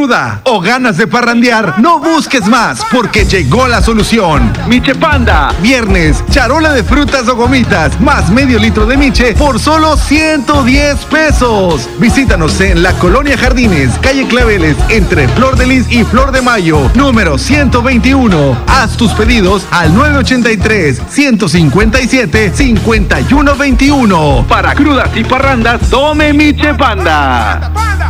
cruda o ganas de parrandear, no busques más porque llegó la solución. Miche Panda. Viernes, charola de frutas o gomitas, más medio litro de miche por solo 110 pesos. Visítanos en la Colonia Jardines, calle Claveles, entre Flor de Lis y Flor de Mayo, número 121. Haz tus pedidos al 983-157-5121. Para crudas y parrandas, tome Miche Panda.